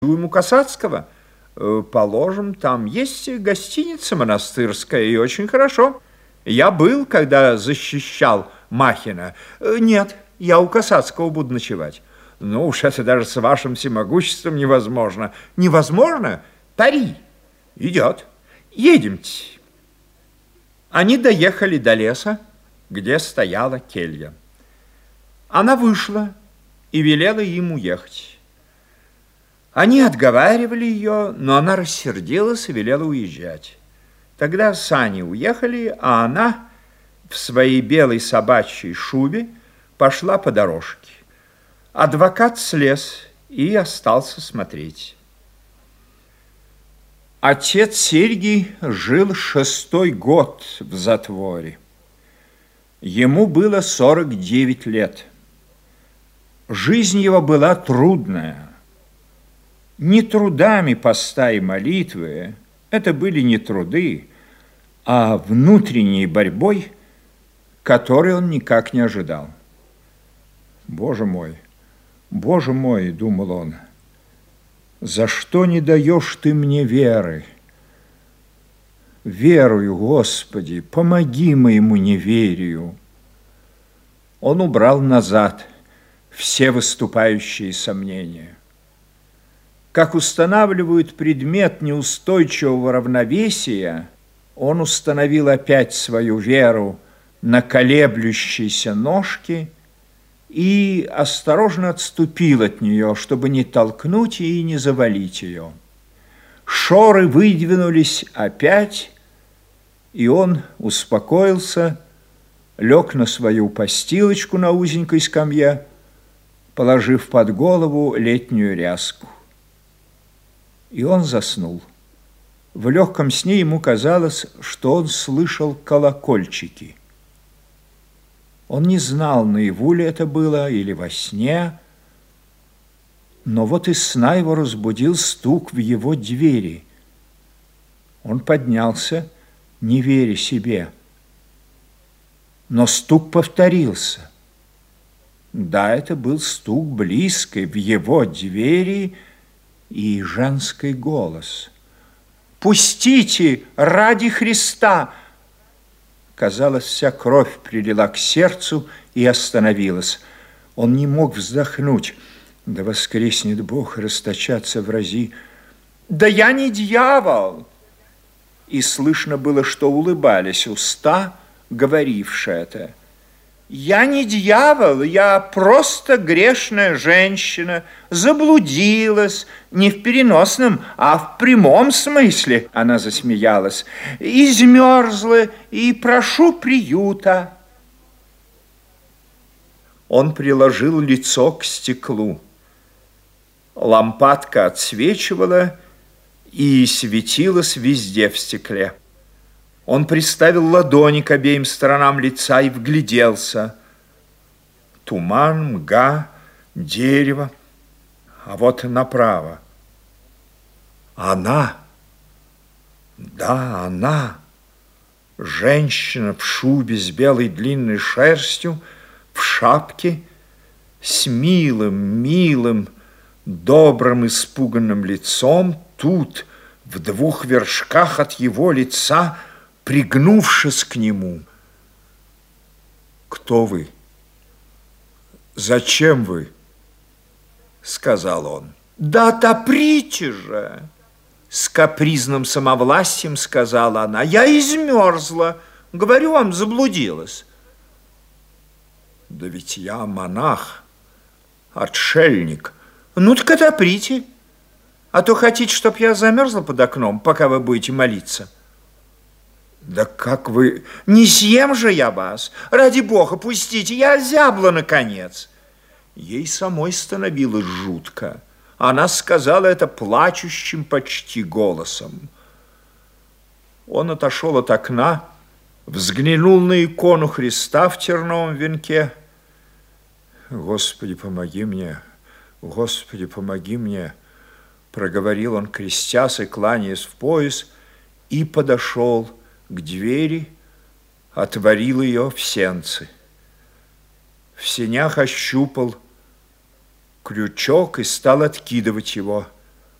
ему Касацкого. Положим, там есть гостиница монастырская, и очень хорошо. Я был, когда защищал Махина. Нет, я у Касацкого буду ночевать. Ну уж это даже с вашим всемогуществом невозможно. Невозможно? Пари. Идет. Едемте. Они доехали до леса, где стояла келья. Она вышла и велела им уехать. Они отговаривали ее, но она рассердилась и велела уезжать. Тогда сани уехали, а она в своей белой собачьей шубе пошла по дорожке. Адвокат слез и остался смотреть. Отец Сергий жил 6-й год в затворе. Ему было 49 лет. Жизнь его была трудная. Не трудами поста и молитвы, это были не труды, а внутренней борьбой, которой он никак не ожидал. Боже мой, думал он, за что не даешь ты мне веры? Верую, Господи, помоги моему неверию. Он убрал назад все выступающие сомнения. Как устанавливают предмет неустойчивого равновесия, он установил опять свою веру на колеблющейся ножке и осторожно отступил от нее, чтобы не толкнуть и не завалить ее. Шоры выдвинулись опять, и он успокоился, лег на свою постилочку на узенькой скамье, положив под голову летнюю ряску. И он заснул. В легком сне ему казалось, что он слышал колокольчики. Он не знал, наяву ли это было или во сне, но вот из сна его разбудил стук в его двери. Он поднялся, не веря себе. Но стук повторился. Да, это был стук близкий в его двери, и женский голос. «Пустите, ради Христа!» Казалось, вся кровь прилила к сердцу и остановилась. Он не мог вздохнуть. Да воскреснет Бог, расточаться в рази. «Да я не дьявол!» И слышно было, что улыбались уста, говорившие это. «Я не дьявол, я просто грешная женщина, заблудилась, не в переносном, а в прямом смысле», она засмеялась, «измерзла и прошу приюта». Он приложил лицо к стеклу. Лампадка отсвечивала и светилась везде в стекле. Он приставил ладони к обеим сторонам лица и вгляделся. Туман, мга, дерево. А вот направо. Она. Да, она. Женщина в шубе с белой длинной шерстью, в шапке, с милым, добрым, испуганным лицом, тут, в 2 вершках от его лица, пригнувшись к нему. «Кто вы? Зачем вы?» — сказал он. «Да отоприте же!» С капризным самовластием сказала она. «Я измерзла, говорю вам, заблудилась». «Да ведь я монах, отшельник». «Ну так отоприте, а то хотите, чтоб я замерзла под окном, пока вы будете молиться». «Да как вы...» «Не съем же я вас! Ради Бога, пустите, я озябла, наконец!» Ей самой становилось жутко. Она сказала это плачущим почти голосом. Он отошел от окна, взглянул на икону Христа в терновом венке. «Господи, помоги мне! Господи, помоги мне!» Проговорил он, крестясь и кланяясь в пояс, и подошел к двери, отворил ее в сенцы. В сенях ощупал крючок и стал откидывать его.